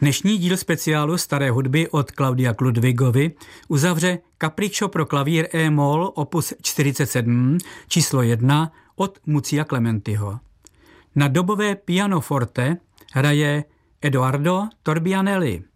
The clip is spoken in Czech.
Dnešní díl speciálu staré hudby od Claudia Ludwigovi uzavře Capriccio pro klavír E-moll opus 47 číslo 1 od Muzia Clementiho. Na dobové pianoforte hraje Edoardo Torbianelli.